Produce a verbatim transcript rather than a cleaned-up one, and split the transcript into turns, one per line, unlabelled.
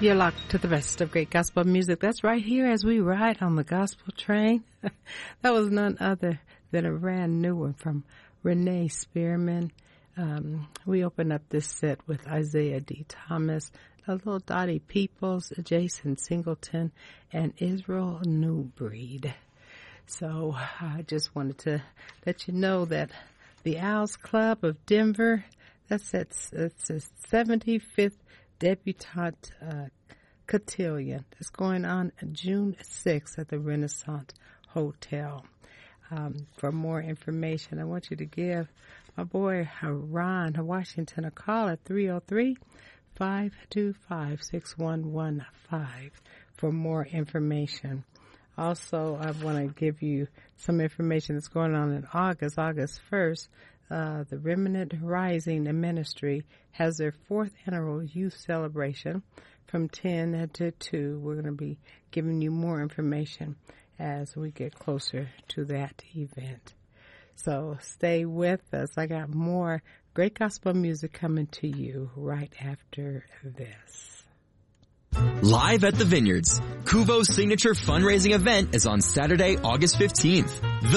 You're locked to the best of great gospel music. That's right here as we ride on the gospel train. That was none other than a brand new one from Renee Spearman. Um, we opened up this set with Isaiah D. Thomas, a little Dottie Peoples, Jason Singleton, and Israel Newbreed. So I just wanted to let you know that the Owls Club of Denver, that's its, it's its seventy-fifth debutante uh, cotillion. It's going on June sixth at the Renaissance Hotel. Um, for more information, I want you to give my boy Ron Washington a call at three oh three, five two five, six one one five for more information. Also, I want to give you some information that's going on in August, August first. Uh, the Remnant Rising Ministry has their fourth annual youth celebration from ten to two. We're going to be giving you more information as we get closer to that event. So stay with us. I got more great gospel music coming to you right after this.
Live at the Vineyards, Kuvo's signature fundraising event is on Saturday, August fifteenth.